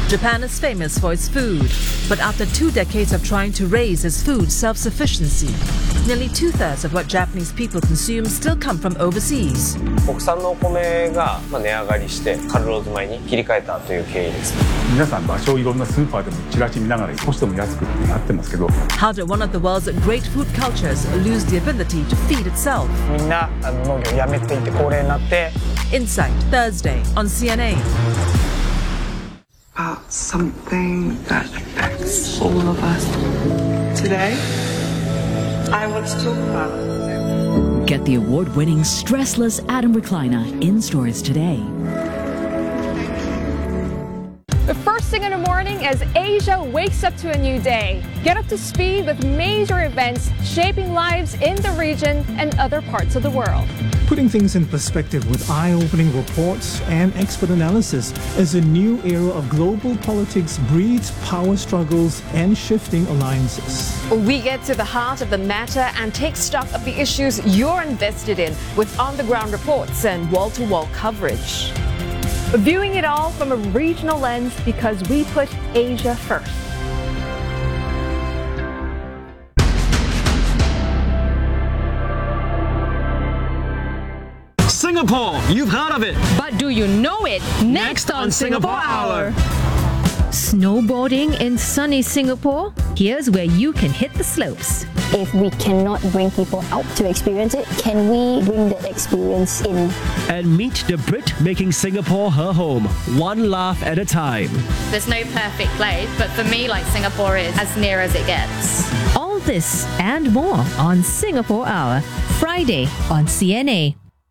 Japan is famous for its food, but after 2 decades of trying to raise its food self-sufficiency, nearly 2/3 of what Japanese people consume still come from overseas. 国産のお米が値上がりしてカルローズ米に切り替えたという経緯です。 皆さん場所をいろんなスーパーでもチラシ見ながら少しでも安くってなってますけど。 How did one of the world's great food cultures lose the ability to feed itself? みんな農業をやめていて高齢になって。 Insight Thursday on CNA. About something that affects all of us. Today, I want to talk about. Get the award-winning Stressless Atom Recliner in stores today. The first thing in the morning as Asia wakes up to a new day. Get up to speed with major events shaping lives in the region and other parts of the world. Putting things in perspective with eye-opening reports and expert analysis as a new era of global politics breeds power struggles and shifting alliances. We get to the heart of the matter and take stock of the issues you're invested in with on-the-ground reports and wall-to-wall coverage. Viewing it all from a regional lens because we put Asia first. Singapore, you've heard of it. But do you know it? Next on Singapore Hour. Snowboarding in sunny Singapore? Here's where you can hit the slopes. If we cannot bring people out to experience it, can we bring that experience in? And meet the Brit making Singapore her home, one laugh at a time. There's no perfect place, but for me, Singapore is as near as it gets. All this and more on Singapore Hour, Friday on CNA.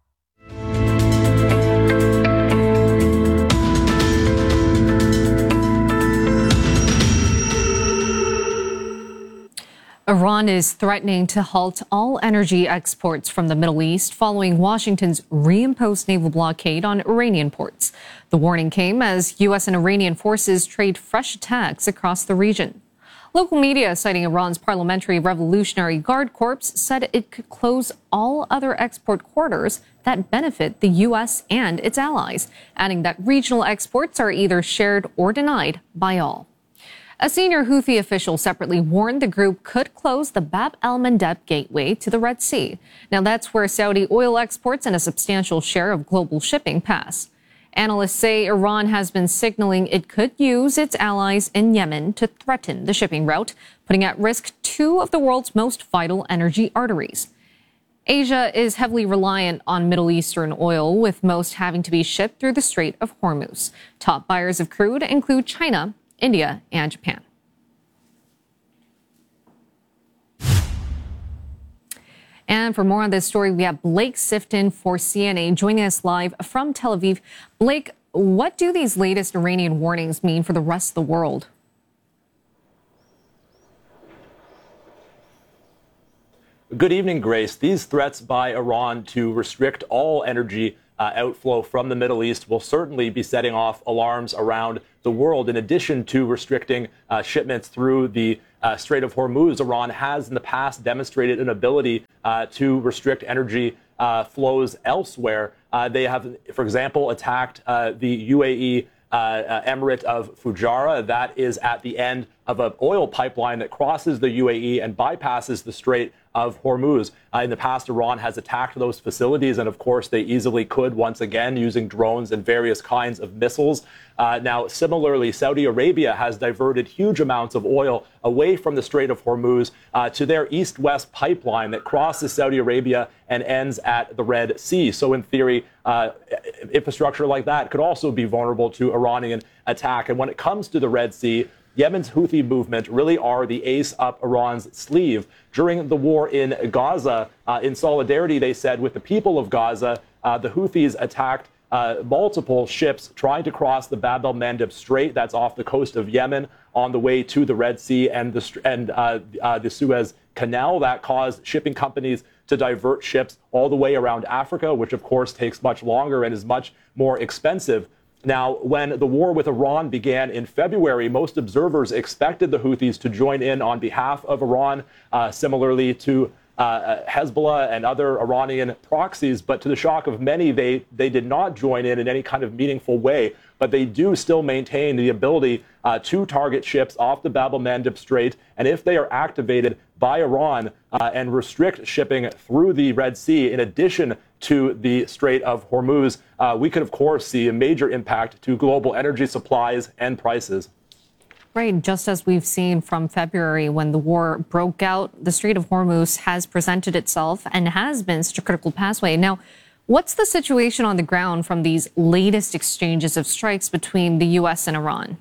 Iran is threatening to halt all energy exports from the Middle East following Washington's reimposed naval blockade on Iranian ports. The warning came as U.S. and Iranian forces trade fresh attacks across the region. Local media, citing Iran's Parliamentary Revolutionary Guard Corps, said it could close all other export corridors that benefit the U.S. and its allies, adding that regional exports are either shared or denied by all. A senior Houthi official separately warned the group could close the Bab el-Mandeb gateway to the Red Sea. Now, that's where Saudi oil exports and a substantial share of global shipping pass. Analysts say Iran has been signaling it could use its allies in Yemen to threaten the shipping route, putting at risk two of the world's most vital energy arteries. Asia is heavily reliant on Middle Eastern oil, with most having to be shipped through the Strait of Hormuz. Top buyers of crude include China, India, and Japan. And for more on this story, we have Blake Sifton for CNA joining us live from Tel Aviv. Blake, what do these latest Iranian warnings mean for the rest of the world? Good evening, Grace. These threats by Iran to restrict all energy outflow from the Middle East will certainly be setting off alarms around the world. In addition to restricting shipments through the Strait of Hormuz, Iran has in the past demonstrated an ability to restrict energy flows elsewhere. They have, for example, attacked the UAE Emirate of Fujairah. That is at the end of an oil pipeline that crosses the UAE and bypasses the Strait of Hormuz. In the past, Iran has attacked those facilities, and of course, they easily could once again using drones and various kinds of missiles. Now, similarly, Saudi Arabia has diverted huge amounts of oil away from the Strait of Hormuz to their east-west pipeline that crosses Saudi Arabia and ends at the Red Sea. So in theory, infrastructure like that could also be vulnerable to Iranian attack. And when it comes to the Red Sea, Yemen's Houthi movement really are the ace up Iran's sleeve. During the war in Gaza, in solidarity, they said, with the people of Gaza, the Houthis attacked multiple ships trying to cross the Bab el-Mandeb Strait, that's off the coast of Yemen, on the way to the Red Sea and the Suez Canal. That caused shipping companies to divert ships all the way around Africa, which of course takes much longer and is much more expensive. Now, when the war with Iran began in February, most observers expected the Houthis to join in on behalf of Iran, similarly to Hezbollah and other Iranian proxies, but to the shock of many, they did not join in any kind of meaningful way. But they do still maintain the ability to target ships off the Bab el-Mandeb Strait, and if they are activated by Iran and restrict shipping through the Red Sea, in addition to the Strait of Hormuz, we could, of course, see a major impact to global energy supplies and prices. Right, just as we've seen from February when the war broke out, the Strait of Hormuz has presented itself and has been such a critical pathway. Now, what's the situation on the ground from these latest exchanges of strikes between the U.S. and Iran?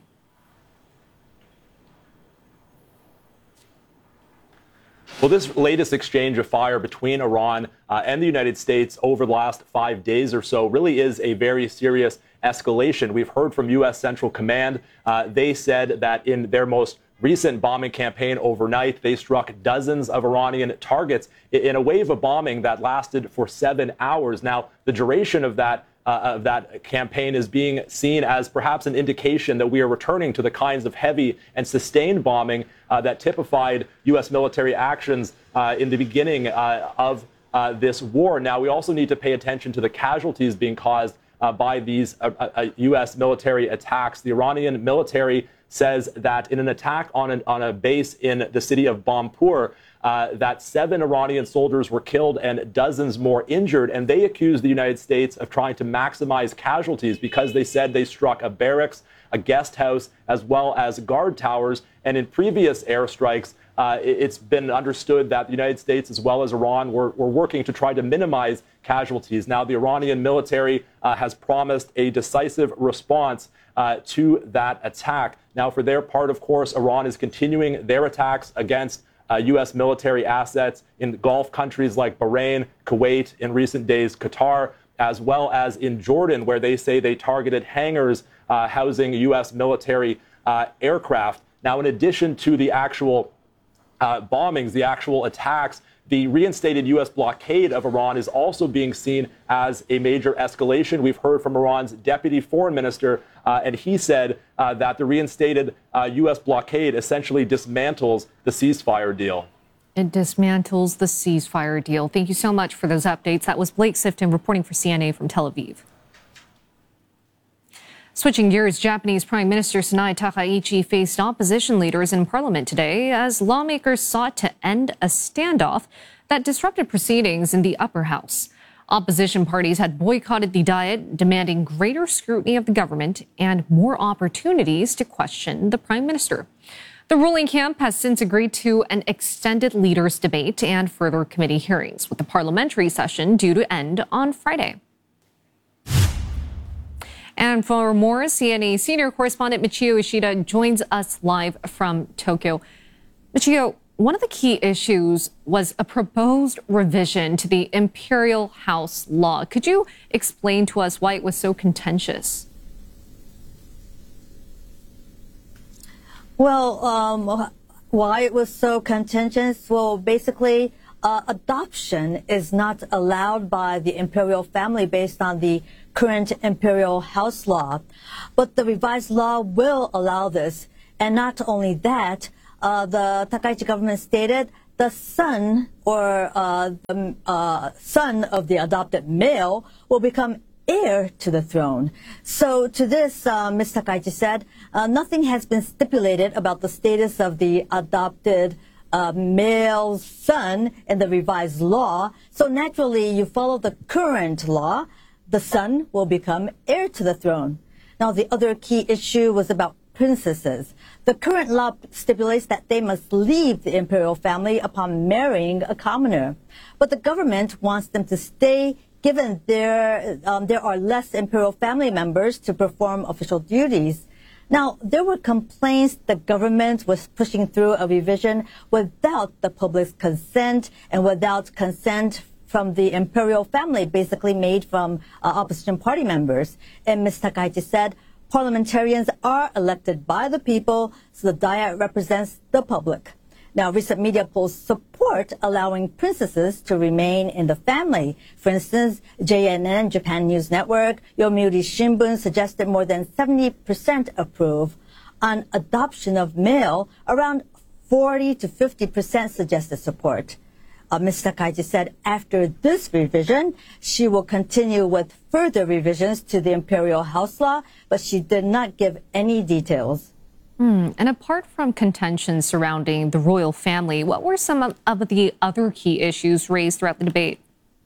Well, this latest exchange of fire between Iran and the United States over the last 5 days or so really is a very serious escalation. We've heard from U.S. Central Command. They said that in their most recent bombing campaign overnight, they struck dozens of Iranian targets in a wave of bombing that lasted for 7 hours. Now, the duration of that campaign is being seen as perhaps an indication that we are returning to the kinds of heavy and sustained bombing that typified U.S. military actions in the beginning of this war. Now, we also need to pay attention to the casualties being caused by these U.S. military attacks. The Iranian military says that in an attack on a base in the city of Bampur, that 7 Iranian soldiers were killed and dozens more injured, and they accused the United States of trying to maximize casualties because they said they struck a barracks, a guest house, as well as guard towers. And in previous airstrikes, it's been understood that the United States as well as Iran were working to try to minimize casualties. Now, the Iranian military has promised a decisive response to that attack. Now, for their part, of course, Iran is continuing their attacks against U.S. military assets in Gulf countries like Bahrain, Kuwait, in recent days Qatar, as well as in Jordan, where they say they targeted hangars housing U.S. military aircraft. Now, in addition to the actual bombings, the actual attacks, the reinstated U.S. blockade of Iran is also being seen as a major escalation. We've heard from Iran's deputy foreign minister, and he said that the reinstated U.S. blockade essentially dismantles the ceasefire deal. It dismantles the ceasefire deal. Thank you so much for those updates. That was Blake Sifton reporting for CNA from Tel Aviv. Switching gears, Japanese Prime Minister Sanae Takaichi faced opposition leaders in parliament today as lawmakers sought to end a standoff that disrupted proceedings in the upper house. Opposition parties had boycotted the Diet, demanding greater scrutiny of the government and more opportunities to question the prime minister. The ruling camp has since agreed to an extended leaders' debate and further committee hearings, with the parliamentary session due to end on Friday. And for more, CNA senior correspondent Michio Ishida joins us live from Tokyo. Michio, one of the key issues was a proposed revision to the Imperial House law. Could you explain to us why it was so contentious? Well, why it was so contentious? Well, basically, adoption is not allowed by the imperial family based on the current Imperial House law. But the revised law will allow this. And not only that, the Takaichi government stated the son or son of the adopted male will become heir to the throne. So to this, Ms. Takaichi said, nothing has been stipulated about the status of the adopted male son in the revised law. So naturally, you follow the current law, the son will become heir to the throne. Now, the other key issue was about princesses. The current law stipulates that they must leave the imperial family upon marrying a commoner. But the government wants them to stay, given there are less imperial family members to perform official duties. Now, there were complaints the government was pushing through a revision without the public's consent and without consent from the imperial family, basically made from opposition party members. And Ms. Takaichi said, parliamentarians are elected by the people, so the Diet represents the public. Now, recent media polls support allowing princesses to remain in the family. For instance, JNN, Japan News Network, Yomiuri Shimbun suggested more than 70% approve. On adoption of male, around 40 to 50% suggested support. Ms. Takaichi said after this revision, she will continue with further revisions to the Imperial House Law, but she did not give any details. And apart from contention surrounding the royal family, what were some of the other key issues raised throughout the debate?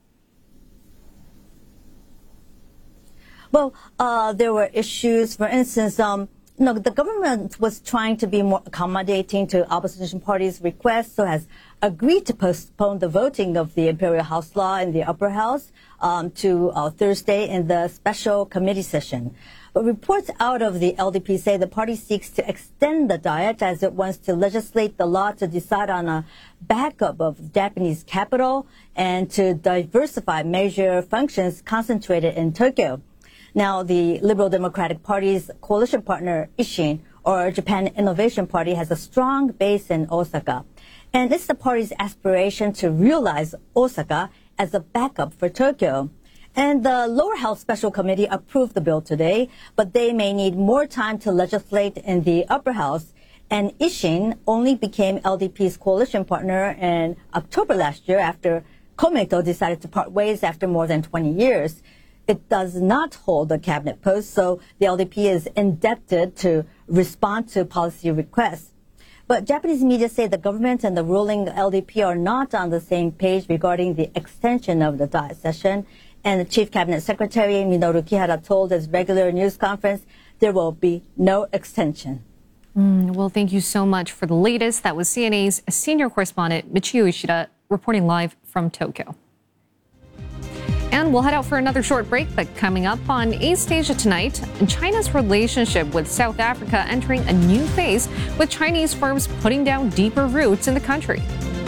Well, there were issues, for instance, the government was trying to be more accommodating to opposition parties' requests, so has agreed to postpone the voting of the Imperial House Law in the upper house to Thursday in the special committee session. But reports out of the LDP say the party seeks to extend the diet as it wants to legislate the law to decide on a backup of Japanese capital and to diversify major functions concentrated in Tokyo. Now, the Liberal Democratic Party's coalition partner, Ishin, or Japan Innovation Party, has a strong base in Osaka. And it's the party's aspiration to realize Osaka as a backup for Tokyo. And the lower house special committee approved the bill today, but they may need more time to legislate in the upper house. And Ishin only became LDP's coalition partner in October last year after Komeito decided to part ways after more than 20 years. It does not hold a cabinet post, so the LDP is indebted to respond to policy requests. But Japanese media say the government and the ruling LDP are not on the same page regarding the extension of the diet session. And the Chief Cabinet Secretary Minoru Kihara told his regular news conference there will be no extension. Well, thank you so much for the latest. That was CNA's senior correspondent Michiyo Ishida reporting live from Tokyo. And we'll head out for another short break, but coming up on East Asia Tonight, China's relationship with South Africa entering a new phase with Chinese firms putting down deeper roots in the country.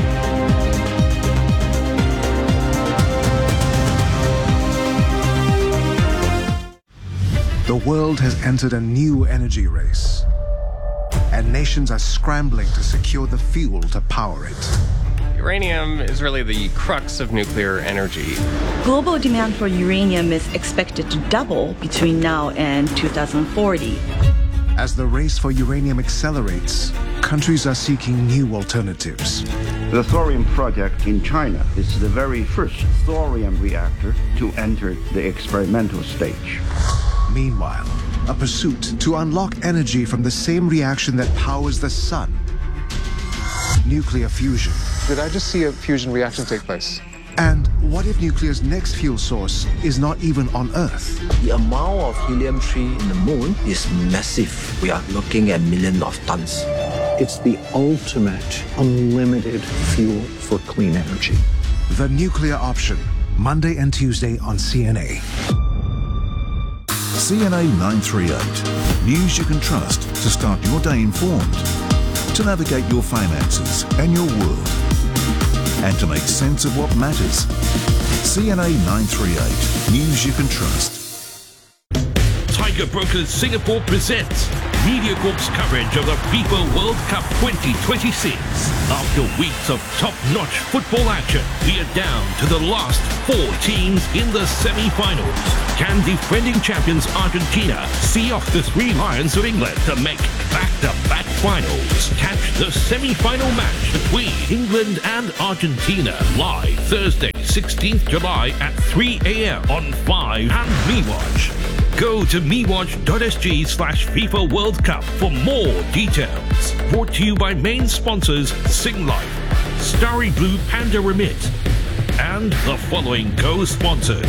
The world has entered a new energy race, and nations are scrambling to secure the fuel to power it. Uranium is really the crux of nuclear energy. Global demand for uranium is expected to double between now and 2040. As the race for uranium accelerates, countries are seeking new alternatives. The thorium project in China is the very first thorium reactor to enter the experimental stage. Meanwhile, a pursuit to unlock energy from the same reaction that powers the sun. Nuclear fusion. Did I just see a fusion reaction take place? And what if nuclear's next fuel source is not even on Earth? The amount of helium-3 in the moon is massive. We are looking at millions of tons. It's the ultimate unlimited fuel for clean energy. The Nuclear Option, Monday and Tuesday on CNA. CNA 938. News you can trust to start your day informed, to navigate your finances and your world, and to make sense of what matters. CNA 938. News you can trust. Tiger Brokers Singapore presents MediaCorp's coverage of the FIFA World Cup 2026. After weeks of top-notch football action, we are down to the last 4 teams in the semi-finals. Can defending champions Argentina see off the 3 Lions of England to make back-to-back finals? Catch the semi-final match between England and Argentina live Thursday, 16th July at 3 a.m. on 5 and MeWatch. Go to mewatch.sg/FIFA World Cup for more details. Brought to you by main sponsors Sing Life, Starry Blue Panda Remit, and the following co-sponsors.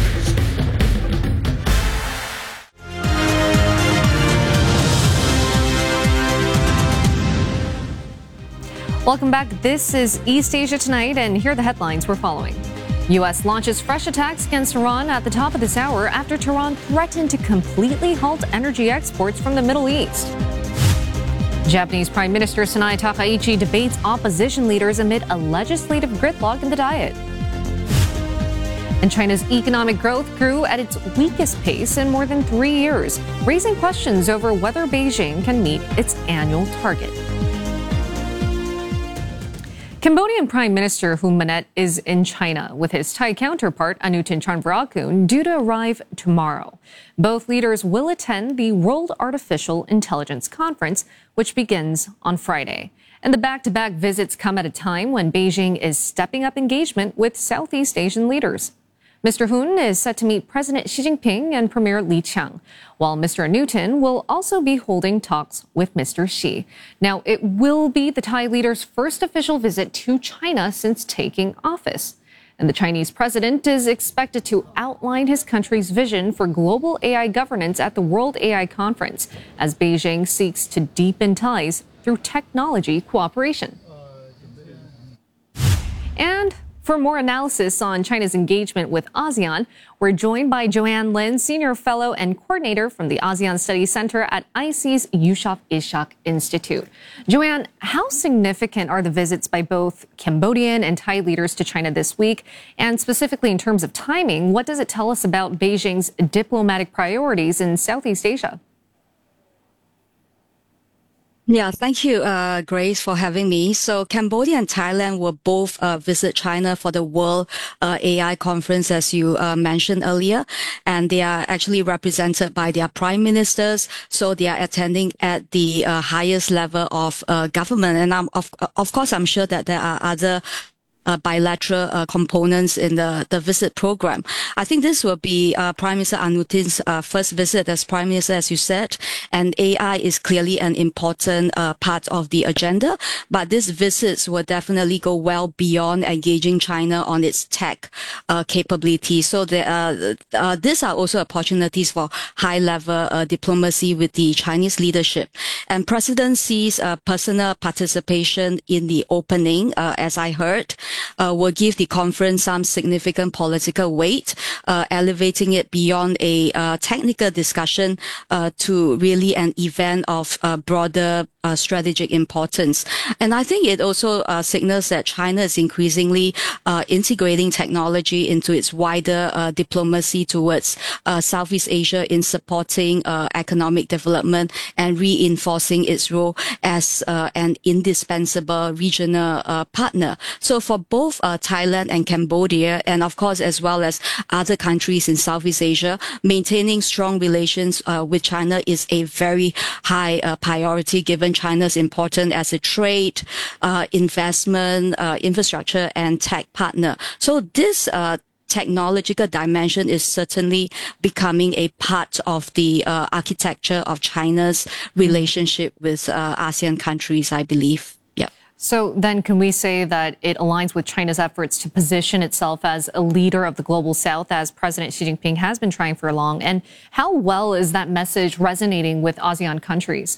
Welcome back. This is East Asia Tonight, and here are the headlines we're following. U.S. launches fresh attacks against Iran at the top of this hour after Tehran threatened to completely halt energy exports from the Middle East. Japanese Prime Minister Sanae Takaichi debates opposition leaders amid a legislative gridlock in the Diet. And China's economic growth grew at its weakest pace in more than 3 years, raising questions over whether Beijing can meet its annual target. Cambodian Prime Minister Hun Manet is in China with his Thai counterpart Anutin Charnvirakul due to arrive tomorrow. Both leaders will attend the World Artificial Intelligence Conference, which begins on Friday. And the back-to-back visits come at a time when Beijing is stepping up engagement with Southeast Asian leaders. Mr. Hun is set to meet President Xi Jinping and Premier Li Qiang, while Mr. Anutin will also be holding talks with Mr. Xi. Now, it will be the Thai leader's first official visit to China since taking office. And the Chinese president is expected to outline his country's vision for global AI governance at the World AI Conference, as Beijing seeks to deepen ties through technology cooperation. And for more analysis on China's engagement with ASEAN, we're joined by Joanne Lin, Senior Fellow and Coordinator from the ASEAN Studies Center at ICE's Yusof Ishak Institute. Joanne, how significant are the visits by both Cambodian and Thai leaders to China this week? And specifically in terms of timing, what does it tell us about Beijing's diplomatic priorities in Southeast Asia? Yeah, thank you, Grace, for having me. So Cambodia and Thailand will both visit China for the World AI Conference, as you mentioned earlier. And they are actually represented by their prime ministers. So they are attending at the highest level of government. And of course, I'm sure that there are other bilateral components in the visit program. I think this will be Prime Minister Anutin's first visit as Prime Minister, as you said, and AI is clearly an important part of the agenda. But these visits will definitely go well beyond engaging China on its tech capabilities. So these are also opportunities for high-level diplomacy with the Chinese leadership. And President Xi's personal participation in the opening, as I heard, will give the conference some significant political weight, elevating it beyond a technical discussion to really an event of broader strategic importance. And I think it also signals that China is increasingly integrating technology into its wider diplomacy towards Southeast Asia in supporting economic development and reinforcing its role as an indispensable regional partner. So for both Thailand and Cambodia, and of course as well as other countries in Southeast Asia, maintaining strong relations with China is a very high priority, given China's importance as a trade, investment, infrastructure and tech partner. So this technological dimension is certainly becoming a part of the architecture of China's relationship with ASEAN countries, I believe. Yeah. So then can we say that it aligns with China's efforts to position itself as a leader of the global South, as President Xi Jinping has been trying for long? And how well is that message resonating with ASEAN countries?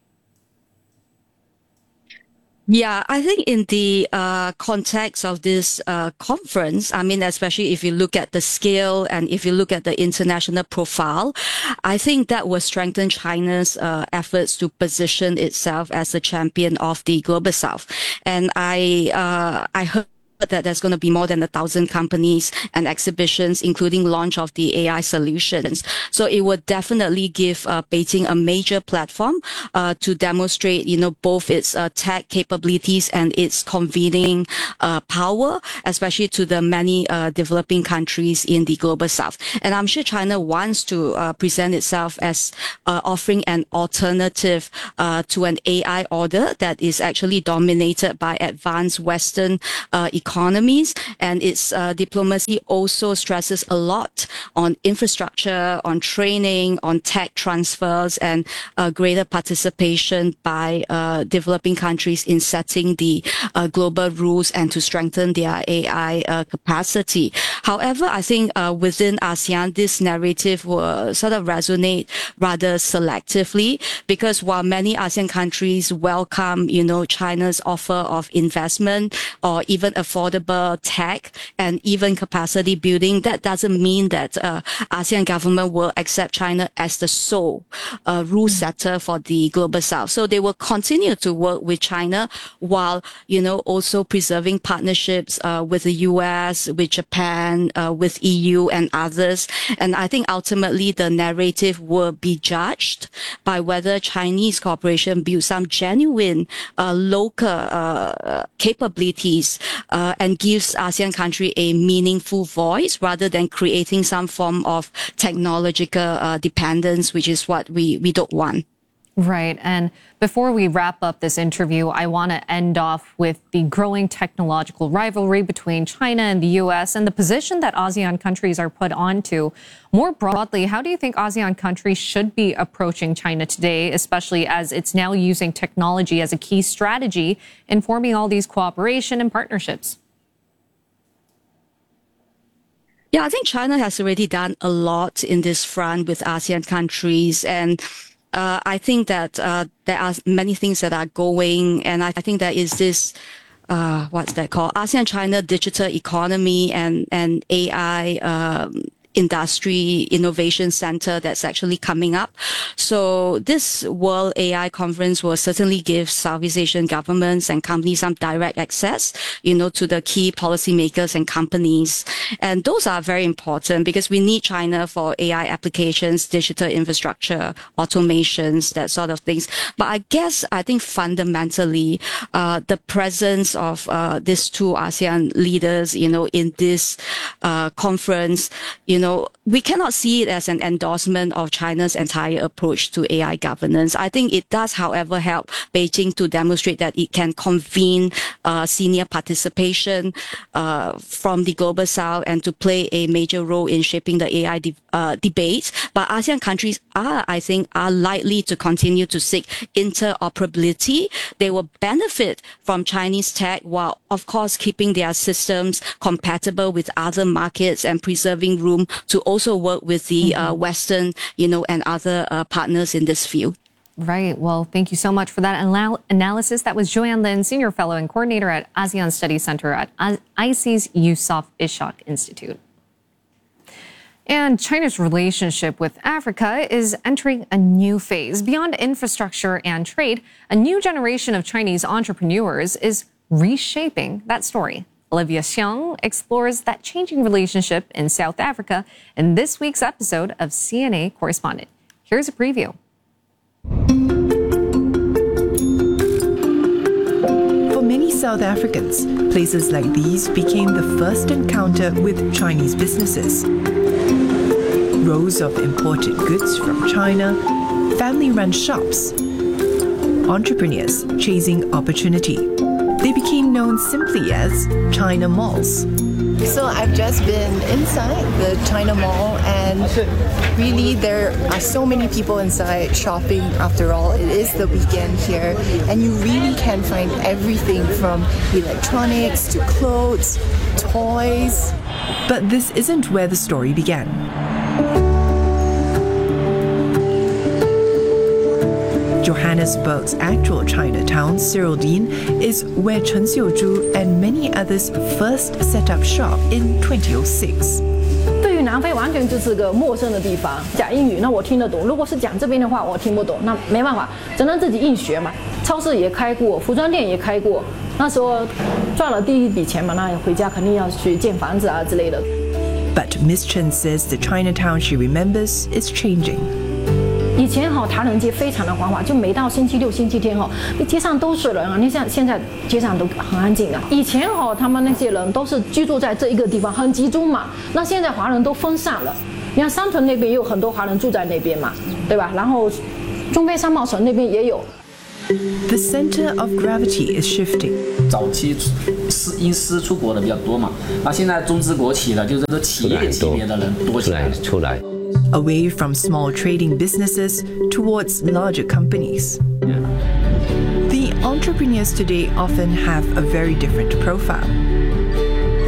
Yeah, I think in the context of this conference, I mean, especially if you look at the scale and if you look at the international profile, I think that will strengthen China's efforts to position itself as a champion of the global South. And I heard that there's going to be more than 1,000 companies and exhibitions, including launch of the AI solutions. So it would definitely give Beijing a major platform to demonstrate, both its tech capabilities and its convening power, especially to the many developing countries in the global South. And I'm sure China wants to present itself as offering an alternative to an AI order that is actually dominated by advanced Western economies, and its diplomacy also stresses a lot on infrastructure, on training, on tech transfers, and greater participation by developing countries in setting the global rules and to strengthen their AI capacity. However, I think within ASEAN, this narrative will sort of resonate rather selectively, because while many ASEAN countries welcome, China's offer of investment or even a affordable tech and even capacity building, that doesn't mean that ASEAN government will accept China as the sole rule setter for the global south. So they will continue to work with China while, also preserving partnerships with the US, with Japan, with EU and others. And I think ultimately the narrative will be judged by whether Chinese corporation build some genuine local capabilities and gives ASEAN country a meaningful voice rather than creating some form of technological dependence, which is what we don't want. Right. And before we wrap up this interview, I want to end off with the growing technological rivalry between China and the U.S. and the position that ASEAN countries are put onto. More broadly, how do you think ASEAN countries should be approaching China today, especially as it's now using technology as a key strategy in forming all these cooperation and partnerships? Yeah, I think China has already done a lot in this front with ASEAN countries, and I think that there are many things that are going, and I think there is this, what's that called? ASEAN-China Digital Economy and AI Industry Innovation Center that's actually coming up. So this World AI Conference will certainly give Southeast Asian governments and companies some direct access, to the key policymakers and companies. And those are very important because we need China for AI applications, digital infrastructure, automations, that sort of things. But I think fundamentally, the presence of these two ASEAN leaders, in this conference, we cannot see it as an endorsement of China's entire approach to AI governance. I think it does, however, help Beijing to demonstrate that it can convene senior participation from the global south and to play a major role in shaping the AI debate. But ASEAN countries are likely to continue to seek interoperability. They will benefit from Chinese tech while, of course, keeping their systems compatible with other markets and preserving room to also work with the Western, and other partners in this field. Right. Well, thank you so much for that analysis. That was Joanne Lin, Senior Fellow and Coordinator at ASEAN Studies Center at ICE's Yusof Ishak Institute. And China's relationship with Africa is entering a new phase. Beyond infrastructure and trade, a new generation of Chinese entrepreneurs is reshaping that story. Olivia Xiong explores that changing relationship in South Africa in this week's episode of CNA Correspondent. Here's a preview. For many South Africans, places like these became the first encounter with Chinese businesses. Rows of imported goods from China, family-run shops, entrepreneurs chasing opportunity. They became known simply as China Malls. So I've just been inside the China Mall, and really there are so many people inside shopping. After all, it is the weekend here, and you really can find everything from electronics to clothes, toys. But this isn't where the story began. Johannesburg's actual Chinatown, Cyrildene, is where Chen Xiuzhu and many others first set up shop in 2006. 对于南非完全就是个陌生的地方，讲英语那我听得懂，如果是讲这边的话我听不懂，那没办法，只能自己硬学嘛。超市也开过，服装店也开过，那时候赚了第一笔钱嘛，那回家肯定要去建房子啊之类的。 But Miss Chen says the Chinatown she remembers is changing. 以前唐人街非常的繁华，就每到星期六、星期天街上都是人啊。你像现在街上都很安静的。以前他们那些人都是居住在这一个地方，很集中嘛。那现在华人都分散了。你看三屯那边也有很多华人住在那边嘛，对吧？然后中非商贸城那边也有。 The center of gravity is shifting. 早期因私出国的比较多嘛，那现在中资国企的，就是说企业级别的人多起来出来。 Away from small trading businesses towards larger companies. Yeah. The entrepreneurs today often have a very different profile.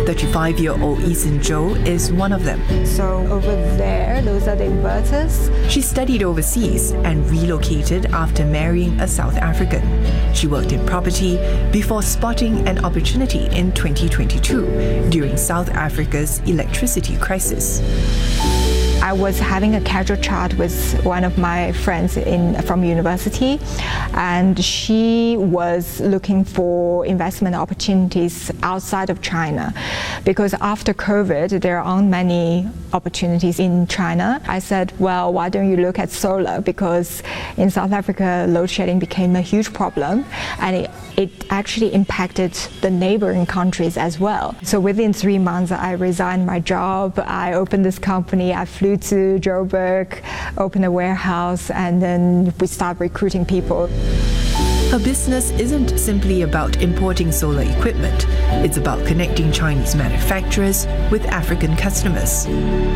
35-year-old Eason Zhou is one of them. So over there, those are the inverters. She studied overseas and relocated after marrying a South African. She worked in property before spotting an opportunity in 2022 during South Africa's electricity crisis. I was having a casual chat with one of my friends from university, and she was looking for investment opportunities outside of China because after COVID, there aren't many opportunities in China. I said, well, why don't you look at solar? Because in South Africa, load shedding became a huge problem, and it actually impacted the neighboring countries as well. So within 3 months, I resigned my job. I opened this company. I flew to Joburg, opened a warehouse, and then we started recruiting people. Her business isn't simply about importing solar equipment. It's about connecting Chinese manufacturers with African customers.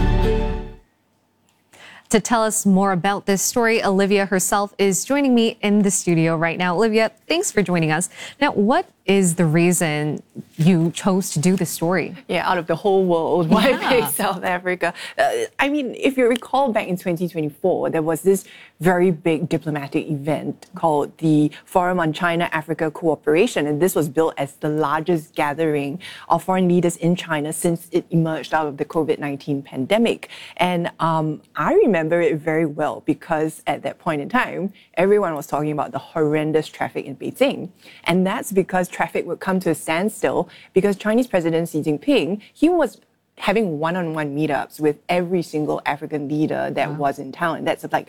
To tell us more about this story, Olivia herself is joining me in the studio right now. Olivia, thanks for joining us. Now, what is the reason you chose to do this story? Yeah, out of the whole world, why pick South Africa? I mean, if you recall back in 2024, there was this very big diplomatic event called the Forum on China-Africa Cooperation, and this was billed as the largest gathering of foreign leaders in China since it emerged out of the COVID-19 pandemic. And I remember it very well because at that point in time, everyone was talking about the horrendous traffic in Beijing. And that's because traffic would come to a standstill because Chinese President Xi Jinping, he was having one-on-one meetups with every single African leader that was in town. That's like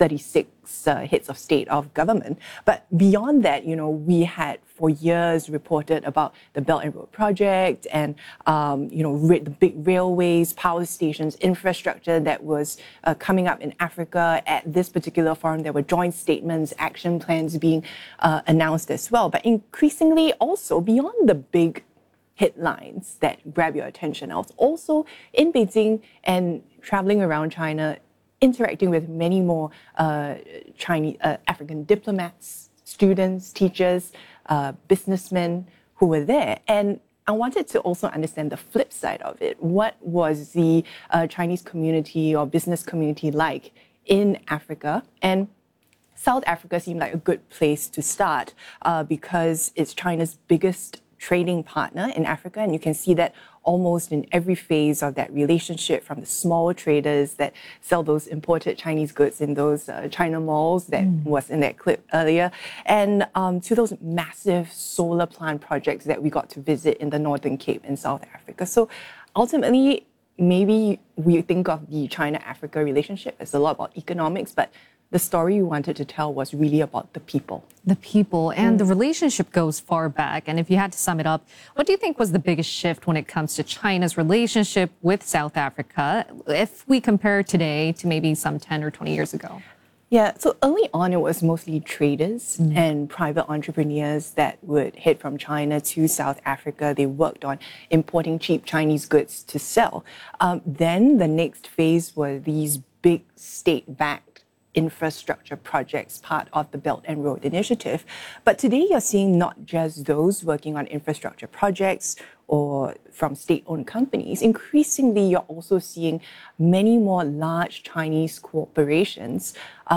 36 heads of state of government. But beyond that, you know, we had for years reported about the Belt and Road Project and, you know, the big railways, power stations, infrastructure that was coming up in Africa. At this particular forum, there were joint statements, action plans being announced as well. But increasingly also beyond the big headlines that grab your attention, I was also in Beijing and traveling around China, interacting with many more Chinese African diplomats, students, teachers, businessmen who were there. And I wanted to also understand the flip side of it. What was the Chinese community or business community like in Africa? And South Africa seemed like a good place to start because it's China's biggest trading partner in Africa, and you can see that almost in every phase of that relationship, from the small traders that sell those imported Chinese goods in those China malls that was in that clip earlier, and to those massive solar plant projects that we got to visit in the Northern Cape in South Africa. So ultimately, maybe we think of the China-Africa relationship as a lot about economics, but the story we wanted to tell was really about the people. The people, and the relationship goes far back. And if you had to sum it up, what do you think was the biggest shift when it comes to China's relationship with South Africa, if we compare today to maybe some 10 or 20 years ago? Yeah, so early on, it was mostly traders and private entrepreneurs that would head from China to South Africa. They worked on importing cheap Chinese goods to sell. Then the next phase were these big state-backed infrastructure projects, part of the Belt and Road Initiative. But today you're seeing not just those working on infrastructure projects or from state-owned companies. Increasingly, you're also seeing many more large Chinese corporations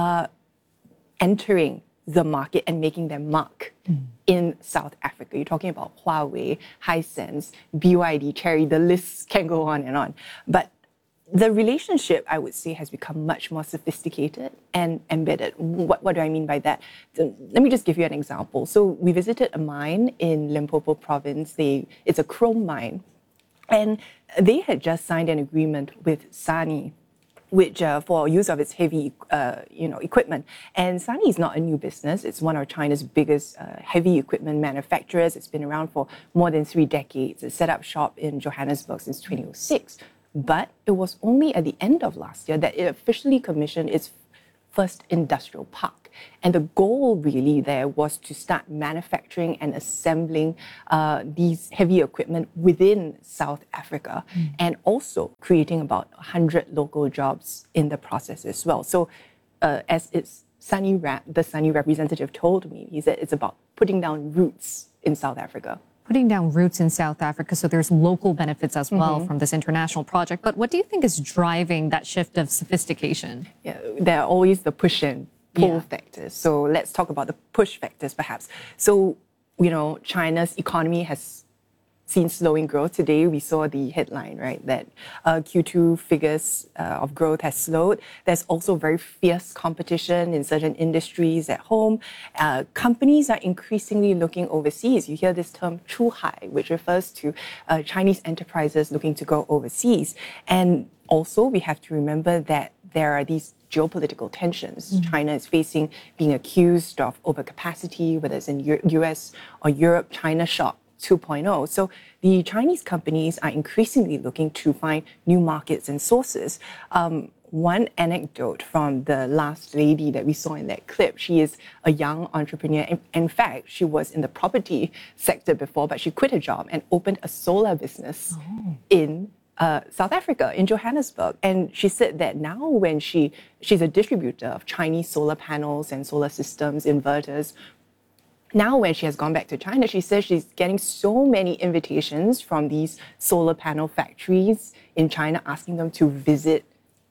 entering the market and making their mark in South Africa. You're talking about Huawei, Hisense, BYD, Chery, the list can go on and on. But the relationship, I would say, has become much more sophisticated and embedded. What do I mean by that? Let me just give you an example. So we visited a mine in Limpopo province. It's a chrome mine. And they had just signed an agreement with SANY, which for use of its heavy equipment. And SANY is not a new business. It's one of China's biggest heavy equipment manufacturers. It's been around for more than 3 decades. It set up shop in Johannesburg since 2006. But it was only at the end of last year that it officially commissioned its first industrial park. And the goal really there was to start manufacturing and assembling these heavy equipment within South Africa and also creating about 100 local jobs in the process as well. So as the SANY representative told me, he said it's about putting down roots in South Africa. putting down roots in South Africa, so there's local benefits as well from this international project. But what do you think is driving that shift of sophistication? Yeah, there are always the push and pull factors. So let's talk about the push factors, perhaps. So, China's economy has seen slowing growth. Today, we saw the headline, right, that Q2 figures of growth has slowed. There's also very fierce competition in certain industries at home. Companies are increasingly looking overseas. You hear this term "出海," which refers to Chinese enterprises looking to go overseas. And also, we have to remember that there are these geopolitical tensions. China is facing being accused of overcapacity, whether it's in US or Europe, China Shock 2.0. So the Chinese companies are increasingly looking to find new markets and sources. One anecdote from the last lady that we saw in that clip, she is a young entrepreneur. In fact, she was in the property sector before, but she quit her job and opened a solar business in South Africa, in Johannesburg. And she said that now when she's a distributor of Chinese solar panels and solar systems, inverters, now when she has gone back to China, she says she's getting so many invitations from these solar panel factories in China asking them to visit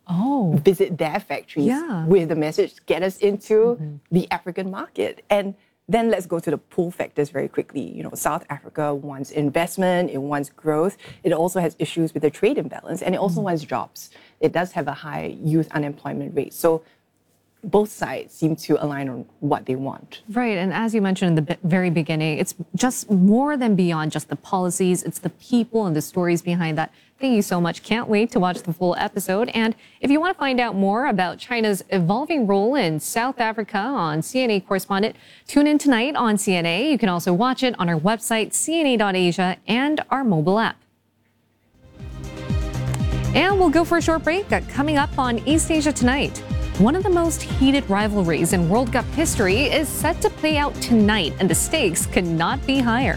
their factories with the message, get us into the African market. And then let's go to the pull factors very quickly. South Africa wants investment, it wants growth. It also has issues with the trade imbalance, and it also wants jobs. It does have a high youth unemployment rate. So both sides seem to align on what they want. Right, and as you mentioned in the very beginning, it's just more than beyond just the policies, it's the people and the stories behind that. Thank you so much. Can't wait to watch the full episode. And if you want to find out more about China's evolving role in South Africa on CNA Correspondent, tune in tonight on CNA. You can also watch it on our website, cna.asia, and our mobile app. And we'll go for a short break. Coming up on East Asia Tonight. One of the most heated rivalries in World Cup history is set to play out tonight, and the stakes could not be higher.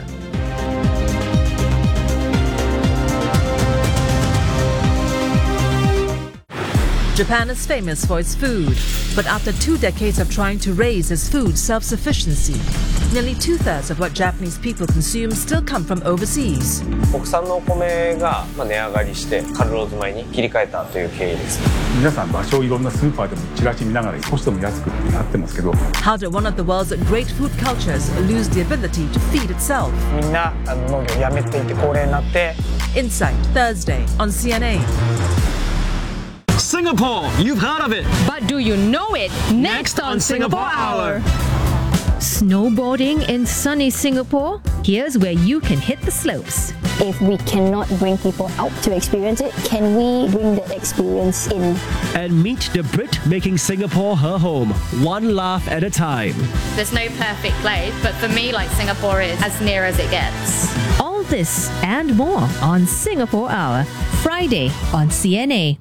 Japan is famous for its food, but after 2 decades of trying to raise its food self-sufficiency, nearly 2/3 of what Japanese people consume still come from overseas. 国産のお米が値上がりしてカルローズ米に切り替えたという経緯です。 皆さん場所をいろんなスーパーでもチラシ見ながら少しでも安くってなってますけど。 How did one of the world's great food cultures lose the ability to feed itself? みんな農業をやめていって高齢になって。 Insight Thursday on CNA. Singapore, you've heard of it. But do you know it? Next on Singapore Hour. Snowboarding in sunny Singapore? Here's where you can hit the slopes. If we cannot bring people out to experience it, can we bring that experience in? And meet the Brit making Singapore her home, one laugh at a time. There's no perfect place, but for me, Singapore is as near as it gets. All this and more on Singapore Hour, Friday on CNA.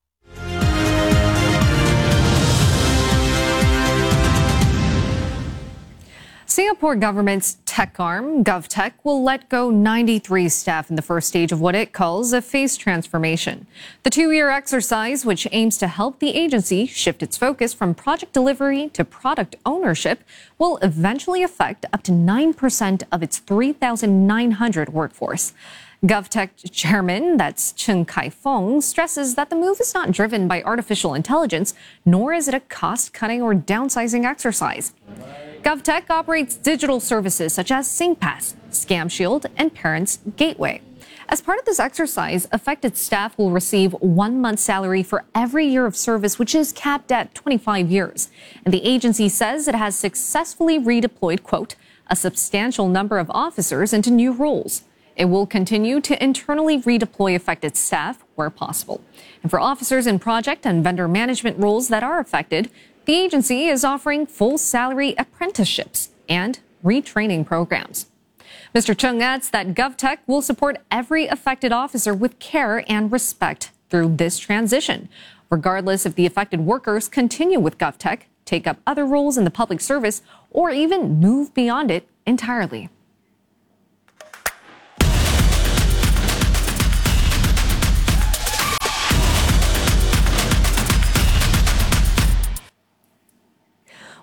Singapore government's tech arm, GovTech, will let go 93 staff in the first stage of what it calls a phase transformation. The 2-year exercise, which aims to help the agency shift its focus from project delivery to product ownership, will eventually affect up to 9% of its 3,900 workforce. GovTech chairman, that's Chen Kai-fong, stresses that the move is not driven by artificial intelligence, nor is it a cost-cutting or downsizing exercise. GovTech operates digital services such as SingPass, ScamShield, and Parents Gateway. As part of this exercise, affected staff will receive 1 month's salary for every year of service, which is capped at 25 years. And the agency says it has successfully redeployed, quote, a substantial number of officers into new roles. It will continue to internally redeploy affected staff where possible. And for officers in project and vendor management roles that are affected, the agency is offering full salary apprenticeships and retraining programs. Mr. Chung adds that GovTech will support every affected officer with care and respect through this transition, regardless if the affected workers continue with GovTech, take up other roles in the public service, or even move beyond it entirely.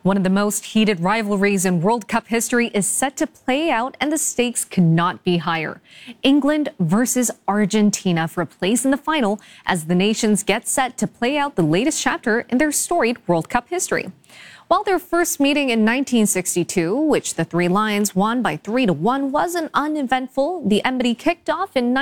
One of the most heated rivalries in World Cup history is set to play out, and the stakes could not be higher. England versus Argentina for a place in the final as the nations get set to play out the latest chapter in their storied World Cup history. While their first meeting in 1962, which the Three Lions won by 3-1, wasn't uneventful, the enmity kicked off in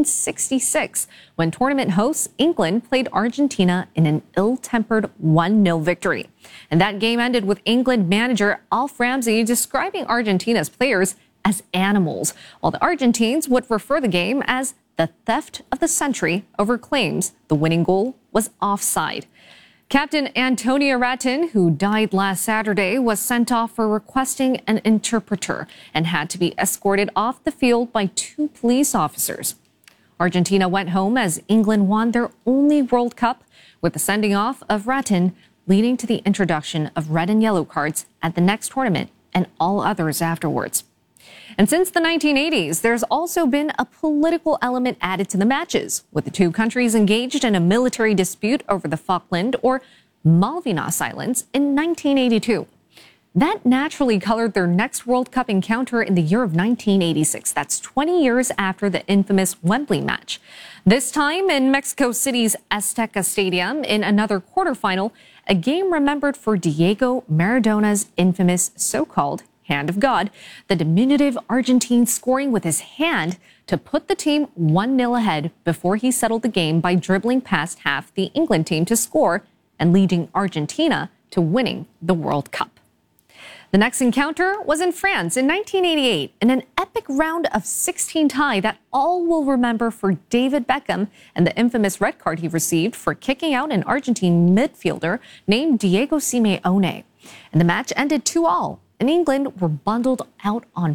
1966 when tournament hosts England played Argentina in an ill-tempered 1-0 victory. And that game ended with England manager Alf Ramsey describing Argentina's players as animals, while the Argentines would refer the game as the theft of the century over claims the winning goal was offside. Captain Antonio Ratin, who died last Saturday, was sent off for requesting an interpreter and had to be escorted off the field by 2 police officers. Argentina went home as England won their only World Cup, with the sending off of Ratin leading to the introduction of red and yellow cards at the next tournament and all others afterwards. And since the 1980s, there's also been a political element added to the matches, with the 2 countries engaged in a military dispute over the Falkland or Malvinas Islands in 1982. That naturally colored their next World Cup encounter in the year of 1986. That's 20 years after the infamous Wembley match. This time in Mexico City's Azteca Stadium in another quarterfinal, a game remembered for Diego Maradona's infamous so-called hand of God, the diminutive Argentine scoring with his hand to put the team 1-0 ahead before he settled the game by dribbling past half the England team to score and leading Argentina to winning the World Cup. The next encounter was in France in 1988 in an epic round of 16 tie that all will remember for David Beckham and the infamous red card he received for kicking out an Argentine midfielder named Diego Simeone. And the match ended 2-2. And England were bundled out on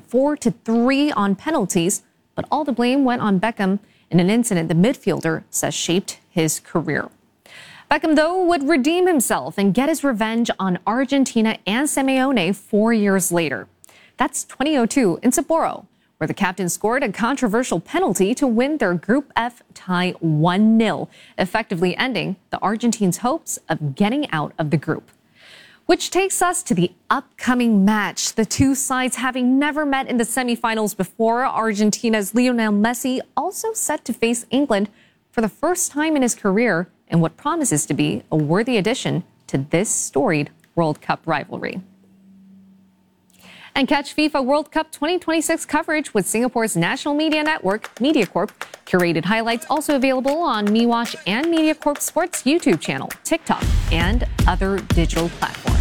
4-3 on penalties, but all the blame went on Beckham in an incident the midfielder says shaped his career. Beckham, though, would redeem himself and get his revenge on Argentina and Simeone 4 years later. That's 2002 in Sapporo, where the captain scored a controversial penalty to win their Group F tie 1-0, effectively ending the Argentines' hopes of getting out of the group. Which takes us to the upcoming match. The 2 sides having never met in the semifinals before, Argentina's Lionel Messi also set to face England for the first time in his career in what promises to be a worthy addition to this storied World Cup rivalry. And catch FIFA World Cup 2026 coverage with Singapore's national media network, MediaCorp. Curated highlights also available on MeWatch and MediaCorp Sports YouTube channel, TikTok, and other digital platforms.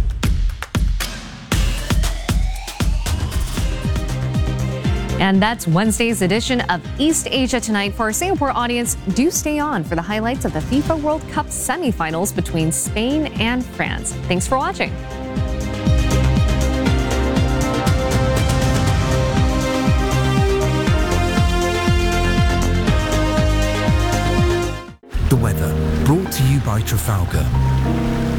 And that's Wednesday's edition of East Asia Tonight. For our Singapore audience, do stay on for the highlights of the FIFA World Cup semifinals between Spain and France. Thanks for watching. The weather, brought to you by Trafalgar.